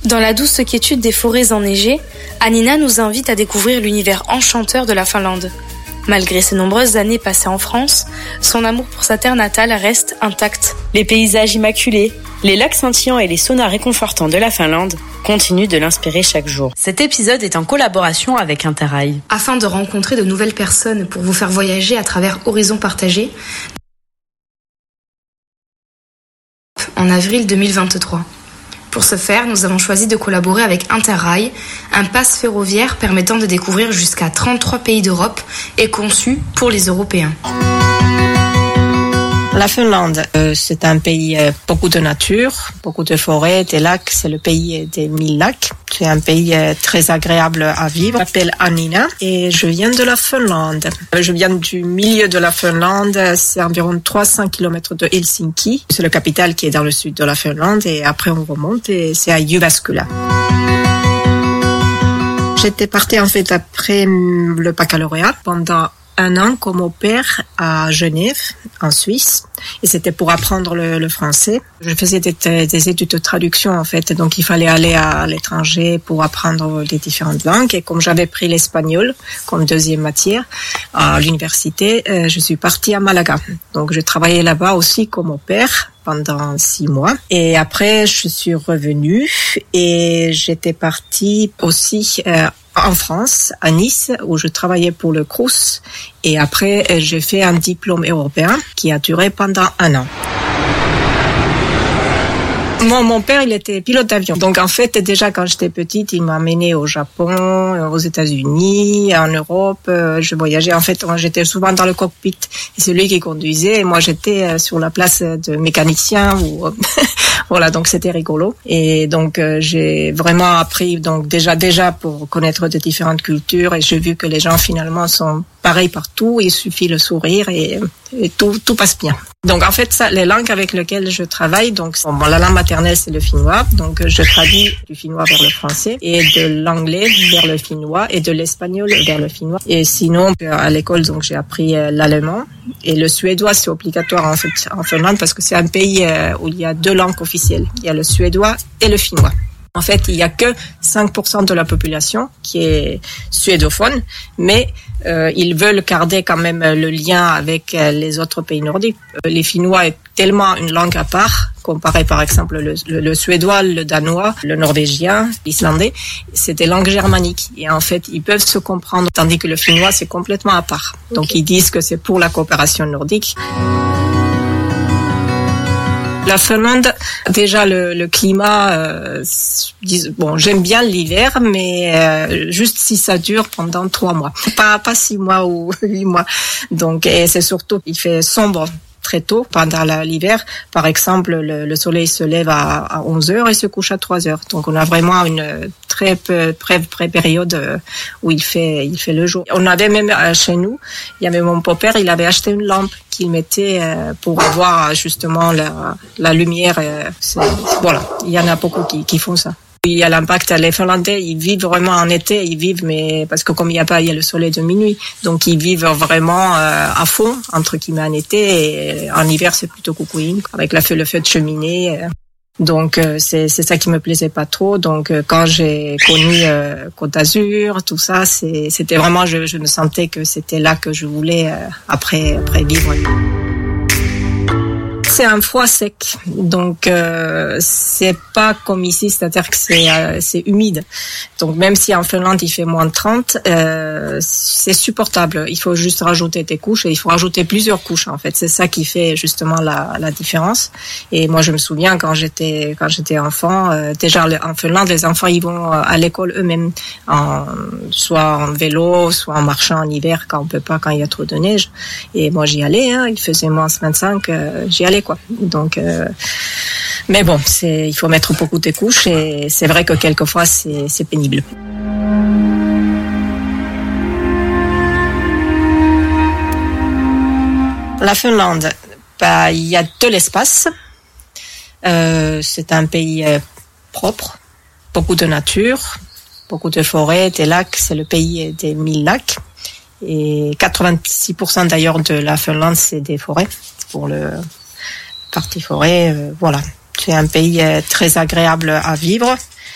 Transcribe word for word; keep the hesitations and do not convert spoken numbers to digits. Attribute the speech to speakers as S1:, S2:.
S1: Dans la douce quiétude des forêts enneigées, Anina nous invite à découvrir l'univers enchanteur de la Finlande. Malgré ses nombreuses années passées en France, son amour pour sa terre natale reste intact.
S2: Les paysages immaculés, les lacs scintillants et les saunas réconfortants de la Finlande continuent de l'inspirer chaque jour. Cet épisode est en collaboration avec Interrail.
S1: Afin de rencontrer de nouvelles personnes pour vous faire voyager à travers Horizons partagés, en avril deux mille vingt-trois. Pour ce faire, nous avons choisi de collaborer avec Interrail, un pass ferroviaire permettant de découvrir jusqu'à trente-trois pays d'Europe et conçu pour les Européens.
S3: La Finlande, euh, c'est un pays, euh, beaucoup de nature, beaucoup de forêts, des lacs, c'est le pays des mille lacs. C'est un pays euh, très agréable à vivre. Je m'appelle Anina et je viens de la Finlande. Je viens du milieu de la Finlande, c'est environ trois cents kilomètres de Helsinki. C'est la capitale qui est dans le sud de la Finlande et après on remonte et c'est à Jyväskylä. J'étais partie en fait après le baccalauréat pendant un an comme au pair à Genève, en Suisse, et c'était pour apprendre le, le français. Je faisais des, des études de traduction en fait, donc il fallait aller à l'étranger pour apprendre les différentes langues. Et comme j'avais pris l'espagnol comme deuxième matière à l'université, euh, je suis partie à Malaga. Donc je travaillais là-bas aussi comme au pair pendant six mois. Et après, je suis revenue et j'étais partie aussi euh, en France, à Nice, où je travaillais pour le Crous. Et après, j'ai fait un diplôme européen qui a duré pendant un an. Mon, mon père, il était pilote d'avion. Donc, en fait, déjà, quand j'étais petite, il m'a emmenée au Japon, aux États-Unis, en Europe. Je voyageais. En fait, j'étais souvent dans le cockpit. Et c'est lui qui conduisait. Et moi, j'étais sur la place de mécanicien ou, voilà. Donc, c'était rigolo. Et donc, j'ai vraiment appris, donc, déjà, déjà, pour connaître de différentes cultures. Et j'ai vu que les gens, finalement, sont pareils partout. Il suffit le sourire et, et tout, tout passe bien. Donc, en fait, ça, les langues avec lesquelles je travaille, donc, bon, la langue maternelle, c'est le finnois. Donc, je traduis du finnois vers le français et de l'anglais vers le finnois et de l'espagnol vers le finnois. Et sinon, à l'école, donc, j'ai appris l'allemand et le suédois, c'est obligatoire, en fait, en Finlande parce que c'est un pays où il y a deux langues officielles. Il y a le suédois et le finnois. En fait, il y a que cinq pour cent de la population qui est suédophone, mais euh, ils veulent garder quand même le lien avec les autres pays nordiques. Les Finnois est tellement une langue à part, comparé par exemple le, le, le suédois, le danois, le norvégien, l'islandais, c'est des langues germaniques. Et en fait, ils peuvent se comprendre, tandis que le finnois, c'est complètement à part. Donc, okay. Ils disent que c'est pour la coopération nordique. La Finlande, déjà le, le climat, euh, dis, bon, j'aime bien l'hiver, mais euh, juste si ça dure pendant trois mois, pas pas six mois ou huit mois. Donc, et c'est surtout il fait sombre très tôt pendant la, l'hiver. Par exemple, le, le soleil se lève à, à onze heures et se couche à trois heures. Donc, on a vraiment une très peu, très, très période où il fait, il fait le jour. On avait même chez nous, il y avait mon beau-père, il avait acheté une lampe qu'il mettait pour avoir justement la, la lumière. C'est, voilà, il y en a beaucoup qui, qui font ça. Il y a l'impact, les Finlandais, ils vivent vraiment en été, ils vivent, mais parce que comme il y a pas, il y a le soleil de minuit, donc ils vivent vraiment euh, à fond, entre guillemets, en été, et en hiver, c'est plutôt cocooning, avec la feu, le feu de cheminée. Donc, euh, c'est, c'est ça qui me plaisait pas trop. Donc, euh, quand j'ai connu euh, Côte d'Azur, tout ça, c'est, c'était vraiment, je, je me sentais que c'était là que je voulais euh, après, après vivre. C'est un froid sec, donc euh, c'est pas comme ici, c'est-à-dire que c'est euh, c'est humide. Donc même si en Finlande il fait moins de trente, euh, c'est supportable. Il faut juste rajouter des couches et il faut rajouter plusieurs couches en fait. C'est ça qui fait justement la la différence. Et moi je me souviens quand j'étais quand j'étais enfant, euh, déjà en Finlande les enfants ils vont à l'école eux-mêmes, en, soit en vélo, soit en marchant en hiver quand on peut pas, quand il y a trop de neige. Et moi j'y allais, hein, il faisait moins vingt-cinq, euh, j'y allais. Quoi. Donc, euh, mais bon, c'est, il faut mettre beaucoup de couches et c'est vrai que quelquefois c'est, c'est pénible. La Finlande, bah, il y a de l'espace. Euh, c'est un pays euh, propre, beaucoup de nature, beaucoup de forêts, des lacs. C'est le pays des mille lacs. Et quatre-vingt-six pour cent d'ailleurs de la Finlande, c'est des forêts pour le partie forêt, euh, voilà. C'est un pays euh, très agréable à vivre.